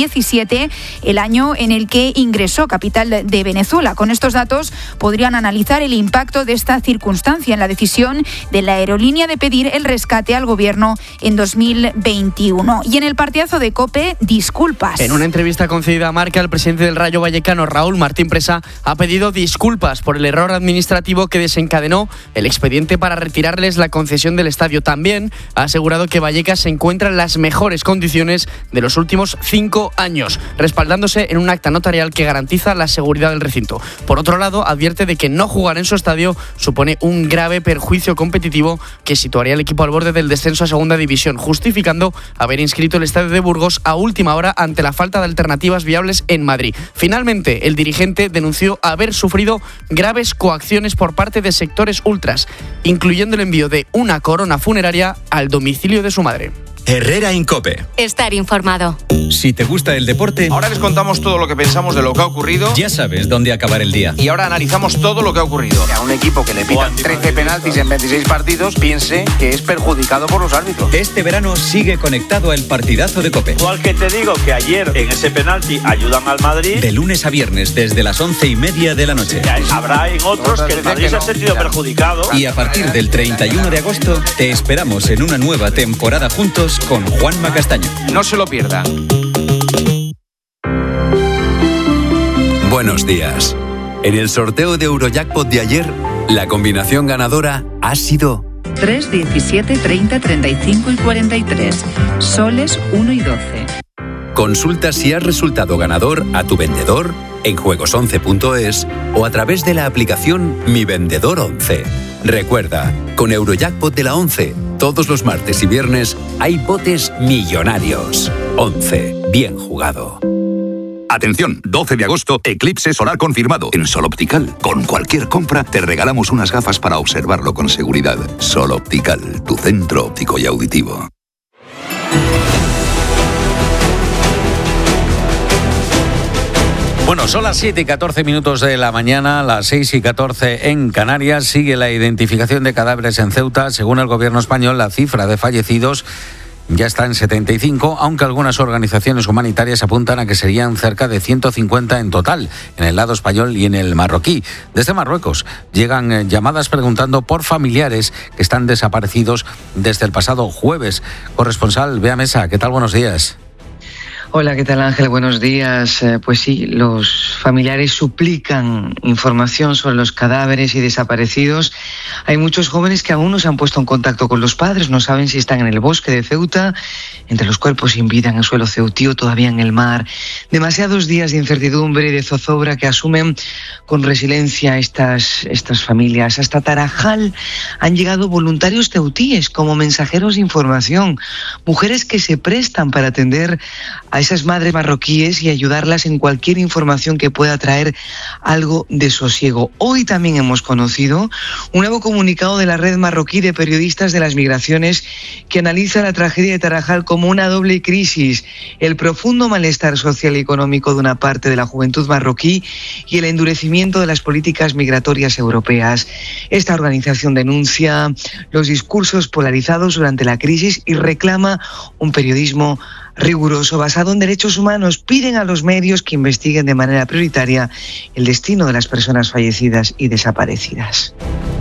2017, el año en el que ingresó capital de Venezuela. Con estos datos podrían analizar el impacto de esta circunstancia en la decisión de la aerolínea de pedir el rescate al gobierno en 2021. Y en el partidazo de COPE, disculpas. En una entrevista concedida a Marca, el presidente del Rayo Vallecano, Raúl Martín Presa, ha pedido disculpas por el error administrativo que desencadenó el expediente para retirarles la concesión del estadio. También ha asegurado que Vallecas se encuentra en las mejores condiciones de los últimos 5 años, respaldándose en un acta notarial que garantiza la seguridad del recinto. Por otro lado, advierte de que no jugar en su estadio supone un grave perjuicio competitivo que situaría al equipo al borde del descenso a segunda división, justificando haber inscrito el estadio de Burgos a última hora ante la falta de alternativas viables en Madrid. Finalmente, el dirigente denunció haber sufrido graves coacciones por parte de sectores ultras, incluyendo el envío de una corona funeraria al domicilio de su madre. Herrera en COPE. Estar informado. Si te gusta el deporte, ahora les contamos todo lo que pensamos de lo que ha ocurrido. Ya sabes dónde acabar el día. Y ahora analizamos todo lo que ha ocurrido. A un equipo que le pitan 13 penaltis en 26 partidos piense que es perjudicado por los árbitros. Este verano sigue conectado al partidazo de COPE. Igual que te digo que ayer en ese penalti ayudan al Madrid. De lunes a viernes desde las 11:30 de la noche. Habrá en otros que el Madrid se ha sentido perjudicado. Y a partir del 31 de agosto te esperamos en una nueva temporada juntos con Juanma Castaño. No se lo pierdan. Buenos días. En el sorteo de Eurojackpot de ayer, la combinación ganadora ha sido 3, 17, 30, 35 y 43. Soles 1 y 12. Consulta si has resultado ganador a tu vendedor en juegos11.es o a través de la aplicación Mi Vendedor 11. Recuerda, con Eurojackpot de la 11, todos los martes y viernes hay botes millonarios. 11. Bien jugado. Atención, 12 de agosto, eclipse solar confirmado en Sol Optical. Con cualquier compra te regalamos unas gafas para observarlo con seguridad. Sol Optical, tu centro óptico y auditivo. Bueno, son las 7:14 de la mañana, las 6:14 en Canarias. Sigue la identificación de cadáveres en Ceuta. Según el gobierno español, la cifra de fallecidos ya está en 75, aunque algunas organizaciones humanitarias apuntan a que serían cerca de 150 en total, en el lado español y en el marroquí. Desde Marruecos llegan llamadas preguntando por familiares que están desaparecidos desde el pasado jueves. Corresponsal Bea Mesa, ¿qué tal? Buenos días. Hola, ¿qué tal, Ángel? Buenos días. Pues sí, los familiares suplican información sobre los cadáveres y desaparecidos. Hay muchos jóvenes que aún no se han puesto en contacto con los padres, no saben si están en el bosque de Ceuta, entre los cuerpos sin vida en el suelo ceutío, todavía en el mar. Demasiados días de incertidumbre y de zozobra que asumen con resiliencia estas familias. Hasta Tarajal han llegado voluntarios ceutíes como mensajeros de información, mujeres que se prestan para atender a esas madres marroquíes y ayudarlas en cualquier información que pueda traer algo de sosiego. Hoy también hemos conocido un nuevo comunicado de la Red Marroquí de Periodistas de las Migraciones que analiza la tragedia de Tarajal como una doble crisis: el profundo malestar social y económico de una parte de la juventud marroquí y el endurecimiento de las políticas migratorias europeas. Esta organización denuncia los discursos polarizados durante la crisis y reclama un periodismo riguroso, basado en derechos humanos. Piden a los medios que investiguen de manera prioritaria el destino de las personas fallecidas y desaparecidas.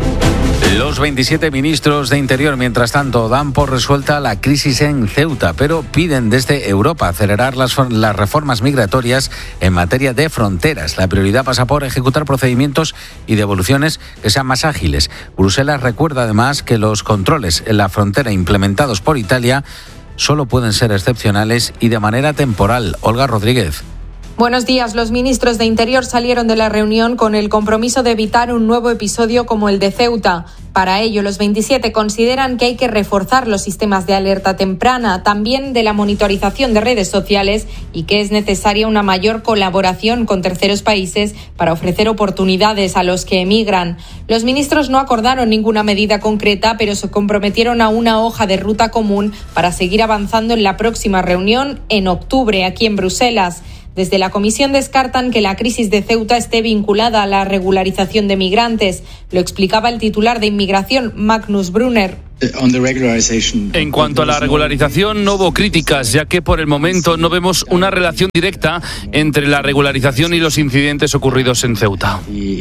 Los 27 ministros de Interior, mientras tanto, dan por resuelta la crisis en Ceuta, pero piden desde Europa acelerar las reformas migratorias en materia de fronteras. La prioridad pasa por ejecutar procedimientos y devoluciones que sean más ágiles. Bruselas recuerda además que los controles en la frontera implementados por Italia solo pueden ser excepcionales y de manera temporal. Olga Rodríguez. Buenos días. Los ministros de Interior salieron de la reunión con el compromiso de evitar un nuevo episodio como el de Ceuta. Para ello, los 27 consideran que hay que reforzar los sistemas de alerta temprana, también de la monitorización de redes sociales, y que es necesaria una mayor colaboración con terceros países para ofrecer oportunidades a los que emigran. Los ministros no acordaron ninguna medida concreta, pero se comprometieron a una hoja de ruta común para seguir avanzando en la próxima reunión en octubre aquí en Bruselas. Desde la comisión descartan que la crisis de Ceuta esté vinculada a la regularización de migrantes. Lo explicaba el titular de Inmigración, Magnus Brunner. En cuanto a la regularización, no hubo críticas, ya que por el momento no vemos una relación directa entre la regularización y los incidentes ocurridos en Ceuta.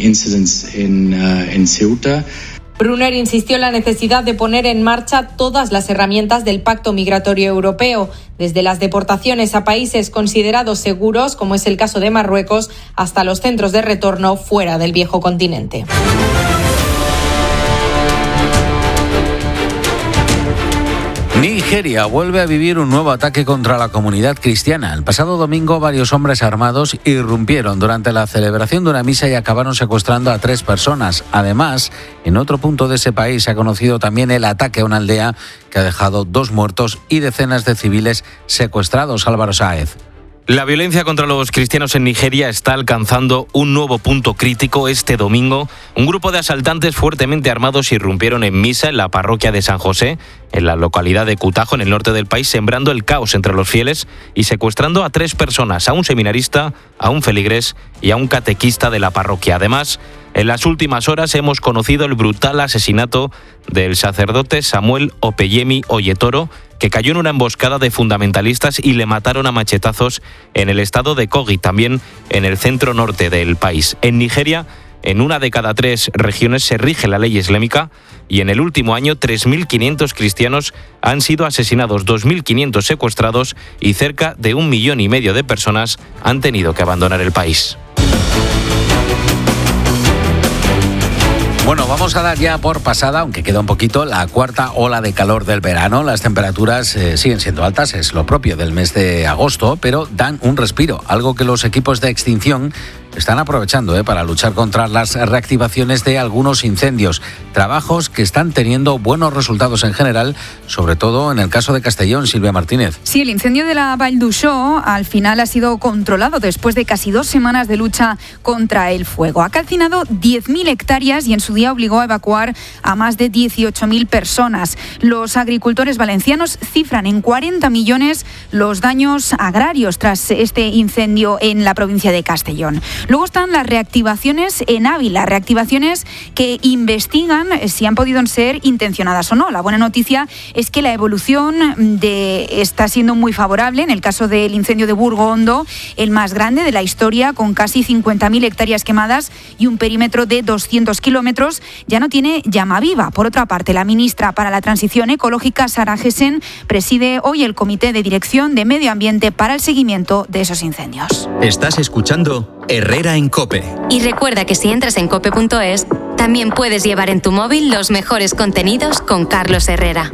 Brunner insistió en la necesidad de poner en marcha todas las herramientas del Pacto Migratorio Europeo, desde las deportaciones a países considerados seguros, como es el caso de Marruecos, hasta los centros de retorno fuera del viejo continente. Nigeria vuelve a vivir un nuevo ataque contra la comunidad cristiana. El pasado domingo varios hombres armados irrumpieron durante la celebración de una misa y acabaron secuestrando a 3 personas. Además, en otro punto de ese país se ha conocido también el ataque a una aldea que ha dejado 2 muertos y decenas de civiles secuestrados. Álvaro Sáez. La violencia contra los cristianos en Nigeria está alcanzando un nuevo punto crítico. Este domingo, un grupo de asaltantes fuertemente armados irrumpieron en misa en la parroquia de San José, en la localidad de Kutajo, en el norte del país, sembrando el caos entre los fieles y secuestrando a 3 personas, a un seminarista, a un feligrés y a un catequista de la parroquia. Además, en las últimas horas hemos conocido el brutal asesinato del sacerdote Samuel Opeyemi Oyetoro, que cayó en una emboscada de fundamentalistas y le mataron a machetazos en el estado de Kogi, también en el centro norte del país. En Nigeria, en una de cada 3 regiones se rige la ley islámica y en el último año 3.500 cristianos han sido asesinados, 2.500 secuestrados y cerca de 1,5 millones de personas han tenido que abandonar el país. Bueno, vamos a dar ya por pasada, aunque queda un poquito, la cuarta ola de calor del verano. Las temperaturas siguen siendo altas, es lo propio del mes de agosto, pero dan un respiro, algo que los equipos de extinción están aprovechando para luchar contra las reactivaciones de algunos incendios. Trabajos que están teniendo buenos resultados en general, sobre todo en el caso de Castellón. Silvia Martínez. Sí, el incendio de la Vall d'Uixó al final ha sido controlado después de casi 2 semanas de lucha contra el fuego. Ha calcinado 10.000 hectáreas y en su día obligó a evacuar a más de 18.000 personas. Los agricultores valencianos cifran en 40 millones los daños agrarios tras este incendio en la provincia de Castellón. Luego están las reactivaciones en Ávila, reactivaciones que investigan si han podido ser intencionadas o no. La buena noticia es que la evolución está siendo muy favorable. En el caso del incendio de Burgo Hondo, el más grande de la historia, con casi 50.000 hectáreas quemadas y un perímetro de 200 kilómetros, ya no tiene llama viva. Por otra parte, la ministra para la Transición Ecológica, Sara Gessen, preside hoy el Comité de Dirección de Medio Ambiente para el seguimiento de esos incendios. Estás escuchando Herrera en COPE. Y recuerda que si entras en cope.es, también puedes llevar en tu móvil los mejores contenidos con Carlos Herrera.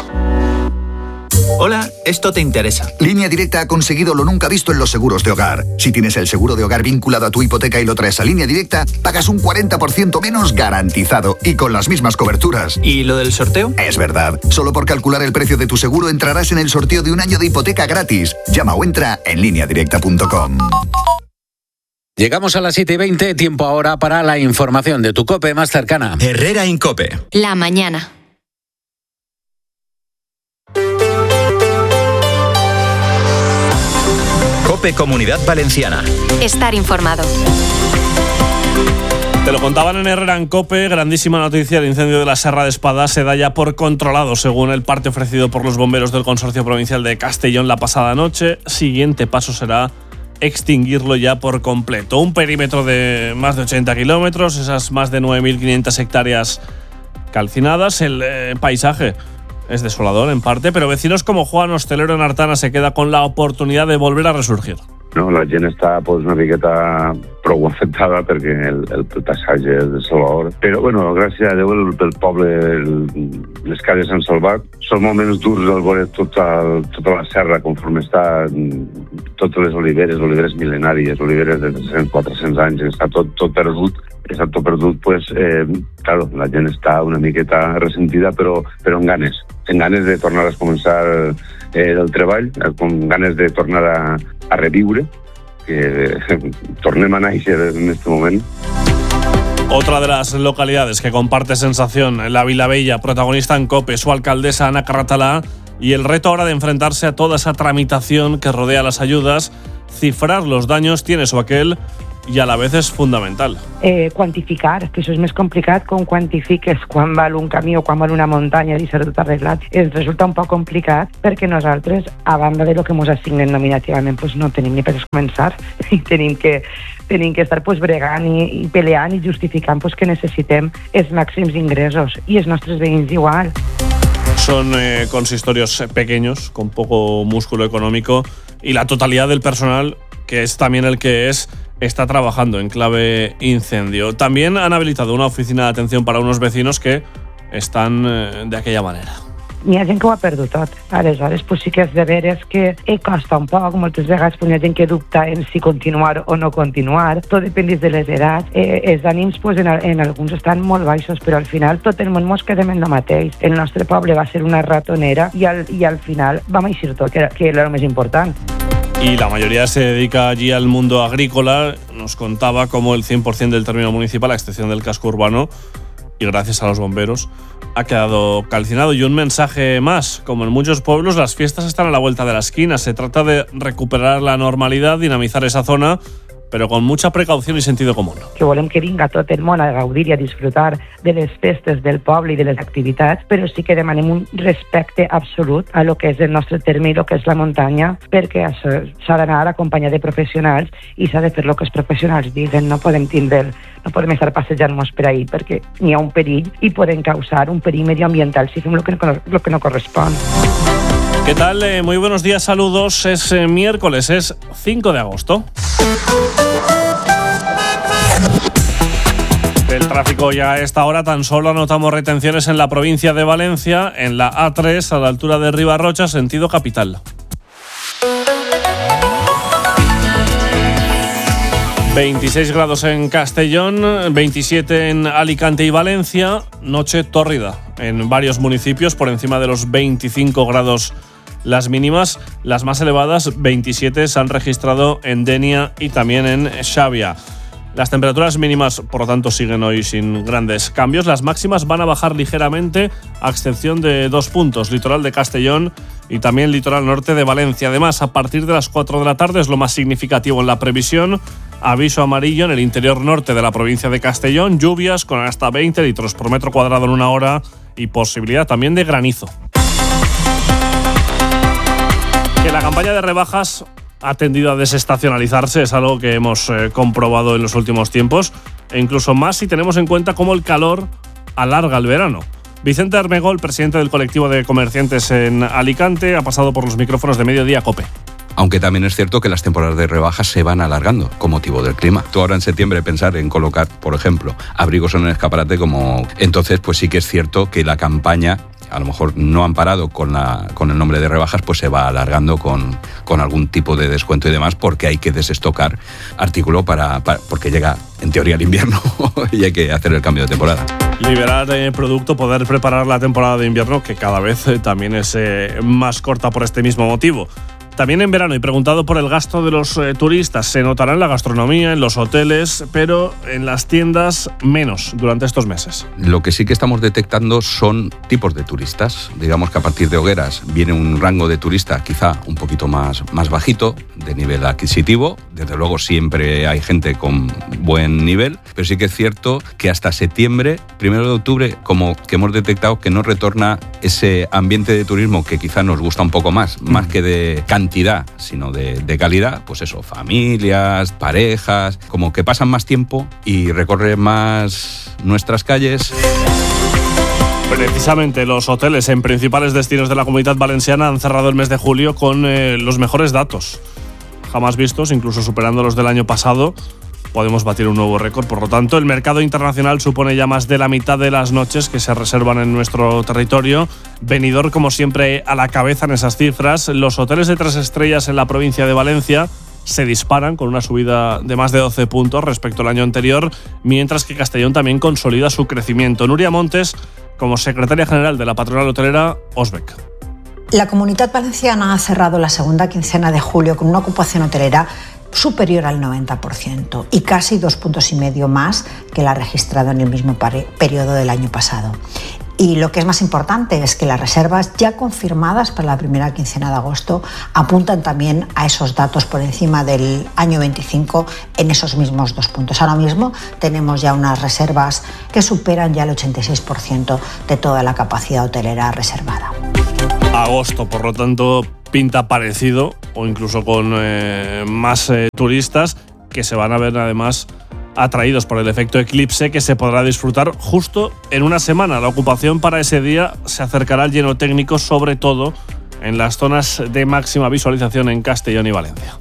Hola, esto te interesa. Línea Directa ha conseguido lo nunca visto en los seguros de hogar. Si tienes el seguro de hogar vinculado a tu hipoteca y lo traes a Línea Directa, pagas un 40% menos garantizado y con las mismas coberturas. ¿Y lo del sorteo? Es verdad. Solo por calcular el precio de tu seguro entrarás en el sorteo de un año de hipoteca gratis. Llama o entra en lineadirecta.com. Llegamos a las 7:20, tiempo ahora para la información de tu COPE más cercana. Herrera en COPE. La mañana. COPE Comunidad Valenciana. Estar informado. Te lo contaban en Herrera en COPE, grandísima noticia, el incendio de la Serra de Espada se da ya por controlado según el parte ofrecido por los bomberos del Consorcio Provincial de Castellón la pasada noche. Siguiente paso será extinguirlo ya por completo. Un perímetro de más de 80 kilómetros, esas más de 9.500 hectáreas calcinadas. El paisaje es desolador en parte, pero vecinos como Juan, hostelero en Artana, se queda con la oportunidad de volver a resurgir. No, la gent està una miqueta prou afectada perquè el paisatge és desolador. Però, bueno, gràcies a Déu, el poble, les cases s'han salvat. Són moments durs al veure tota la serra conforme està, totes les oliveres mil·lenàries, oliveres de 300-400 anys, està tot perdut. Està tot perdut, claro, la gent està una miqueta ressentida, però amb ganes de tornar a començar el treball, con ganes de tornar a reviure, que tornem a néixer en este moment. Otra de las localidades que comparte sensación, la Vilabella, protagonista en COPE, su alcaldesa Ana Carratalá Y el reto ahora de enfrentarse a toda esa tramitación que rodea las ayudas, cifrar los daños tiene su aquel i a la vez és fundamental. Quantificar, que això és més complicat. Com quantifiques quan val un camí o quan val una muntanya i ser tot arreglat? Ens resulta un poc complicat perquè nosaltres, a banda de lo que ens assignen nominativament, pues no tenim ni per començar i tenim que estar pues, bregant i peleant i justificant pues, que necessitem els màxims ingressos i els nostres veïns igual. Son consistorios pequeños, con poco músculo económico, y la totalidad del personal, que es también el que está trabajando en clave incendio. También han habilitado una oficina de atención para unos vecinos que están de aquella manera. N'hi ha gent que ho ha perdut tot. Aleshores, pues sí que és de veres que costa un poc. Moltes vegades pues, hi ha gent que dubta en si continuar o no continuar. Tot depèn de les edats. Els ànims pues, en alguns estan molt baixos, però al final tot el món mos quedem en el mateix. El nostre poble va ser una ratonera i al final vam eixir tot, que era el més important. Y la mayoría se dedica allí al mundo agrícola. Nos contaba cómo el 100% del término municipal, a excepción del casco urbano, y gracias a los bomberos, ha quedado calcinado. Y un mensaje más: como en muchos pueblos, las fiestas están a la vuelta de la esquina. Se trata de recuperar la normalidad, dinamizar esa zona, pero con mucha precaución y sentido común. Que volem que vinga tot el món a gaudir i a disfrutar de les festes del poble i de les activitats, però sí que demanem un respecte absolut a lo que és el nostre terme i lo que és la muntanya, perquè això s'ha d'anar acompanyat de professionals i s'ha de fer el que els professionals diguen. No podem estar passejant-nos per ahí perquè n'hi ha un perill i podem causar un perill medioambiental si fem lo que no correspon. ¿Qué tal? Muy buenos días, saludos. Es miércoles, es 5 de agosto. Del tráfico ya a esta hora tan solo anotamos retenciones en la provincia de Valencia, en la A3 a la altura de Ribarrocha, sentido capital. 26 grados en Castellón, 27 en Alicante y Valencia, noche tórrida en varios municipios, por encima de los 25 grados las mínimas. Las más elevadas, 27, se han registrado en Denia y también en Xàbia. Las temperaturas mínimas, por lo tanto, siguen hoy sin grandes cambios. Las máximas van a bajar ligeramente, a excepción de 2 puntos, litoral de Castellón y también litoral norte de Valencia. Además, a partir de las 4 de la tarde es lo más significativo en la previsión. Aviso amarillo en el interior norte de la provincia de Castellón, lluvias con hasta 20 litros por metro cuadrado en una hora y posibilidad también de granizo. Que la campaña de rebajas ha tendido a desestacionalizarse es algo que hemos comprobado en los últimos tiempos, e incluso más si tenemos en cuenta cómo el calor alarga el verano. Vicente Armengol, presidente del colectivo de comerciantes en Alicante, ha pasado por los micrófonos de Mediodía COPE. Aunque también es cierto que las temporadas de rebajas se van alargando con motivo del clima. Tú ahora en septiembre pensar en colocar, por ejemplo, abrigos en el escaparate, entonces pues sí que es cierto que la campaña, a lo mejor no han parado con el nombre de rebajas, pues se va alargando con algún tipo de descuento y demás, porque hay que desestocar artículo porque llega en teoría el invierno y hay que hacer el cambio de temporada. Liberar producto, poder preparar la temporada de invierno, que cada vez también es más corta por este mismo motivo. También en verano, y preguntado por el gasto de los turistas, se notará en la gastronomía, en los hoteles, pero en las tiendas menos durante estos meses. Lo que sí que estamos detectando son tipos de turistas. Digamos que a partir de hogueras viene un rango de turista quizá un poquito más bajito, de nivel adquisitivo. Desde luego siempre hay gente con buen nivel, pero sí que es cierto que hasta septiembre, 1 de octubre, como que hemos detectado que no retorna ese ambiente de turismo que quizá nos gusta un poco más que de cantidad, sino de calidad. Pues eso, familias, parejas, como que pasan más tiempo y recorren más nuestras calles. Precisamente los hoteles en principales destinos de la Comunidad Valenciana han cerrado el mes de julio con los mejores datos jamás vistos, incluso superando los del año pasado. Podemos batir un nuevo récord. Por lo tanto, el mercado internacional supone ya más de la mitad de las noches que se reservan en nuestro territorio. Benidorm, como siempre, a la cabeza en esas cifras. Los hoteles de 3 estrellas en la provincia de Valencia se disparan con una subida de más de 12 puntos respecto al año anterior, mientras que Castellón también consolida su crecimiento. Nuria Montes, como secretaria general de la patronal hotelera Osbec. La Comunidad Valenciana ha cerrado la segunda quincena de julio con una ocupación hotelera superior al 90% y casi 2,5 puntos más que la registrada en el mismo periodo del año pasado. Y lo que es más importante es que las reservas ya confirmadas para la primera quincena de agosto apuntan también a esos datos por encima del año 25 en esos mismos 2 puntos. Ahora mismo tenemos ya unas reservas que superan ya el 86% de toda la capacidad hotelera reservada. Agosto, por lo tanto, pinta parecido o incluso con más turistas que se van a ver además atraídos por el efecto eclipse, que se podrá disfrutar justo en una semana. La ocupación para ese día se acercará al lleno técnico, sobre todo en las zonas de máxima visualización en Castellón y Valencia.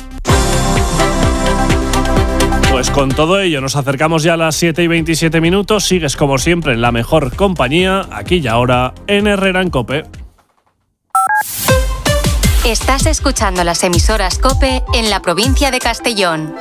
Pues con todo ello nos acercamos ya a las 7:27. Sigues como siempre en la mejor compañía, aquí y ahora en Herrera en COPE. Estás escuchando las emisoras COPE en la provincia de Castellón.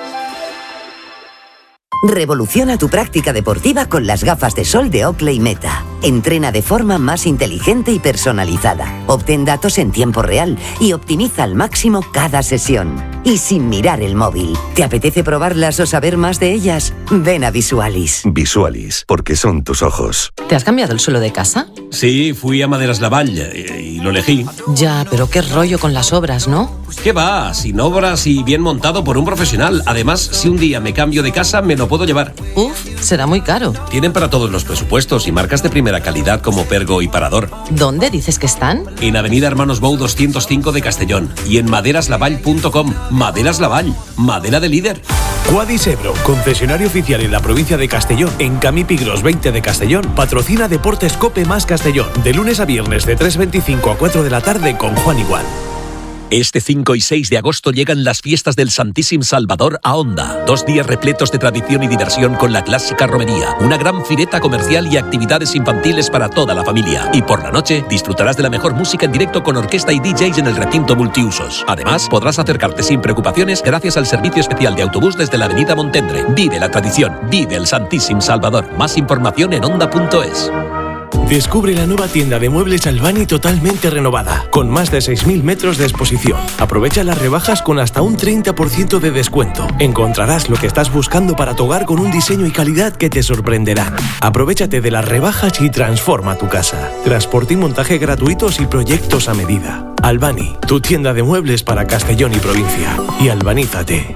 Revoluciona tu práctica deportiva con las gafas de sol de Oakley Meta. Entrena de forma más inteligente y personalizada. Obtén datos en tiempo real y optimiza al máximo cada sesión. Y sin mirar el móvil. ¿Te apetece probarlas o saber más de ellas? Ven a Visualis. Visualis, porque son tus ojos. ¿Te has cambiado el suelo de casa? Sí, fui a Maderas Lavall y lo elegí. Ya, pero qué rollo con las obras, ¿no? ¿Qué va? Sin obras y bien montado por un profesional. Además, si un día me cambio de casa, me lo puedo llevar. Uf, será muy caro. Tienen para todos los presupuestos y marcas de primera calidad como Pergo y Parador. ¿Dónde dices que están? En Avenida Hermanos Bou 205 de Castellón y en maderaslavall.com. Maderas Lavall, madera de líder. Quadis Ebro, concesionario oficial en la provincia de Castellón, en Camí Pigros 20 de Castellón, patrocina Deportes COPE más Castellón, de lunes a viernes de 3:25 a 4 de la tarde con Juan Igual. Este 5 y 6 de agosto llegan las fiestas del Santíssim Salvador a Onda. 2 días repletos de tradición y diversión con la clásica romería, una gran fireta comercial y actividades infantiles para toda la familia. Y por la noche disfrutarás de la mejor música en directo con orquesta y DJs en el recinto multiusos. Además, podrás acercarte sin preocupaciones gracias al servicio especial de autobús desde la avenida Montendre. Vive la tradición, vive el Santíssim Salvador. Más información en onda.es. Descubre la nueva tienda de muebles Albani totalmente renovada, con más de 6.000 metros de exposición. Aprovecha las rebajas con hasta un 30% de descuento. Encontrarás lo que estás buscando para tu hogar con un diseño y calidad que te sorprenderán. Aprovéchate de las rebajas y transforma tu casa. Transporte y montaje gratuitos y proyectos a medida. Albani, tu tienda de muebles para Castellón y provincia. Y albanízate.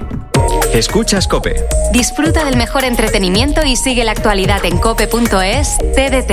Escuchas COPE. Disfruta del mejor entretenimiento y sigue la actualidad en cope.es, TDT,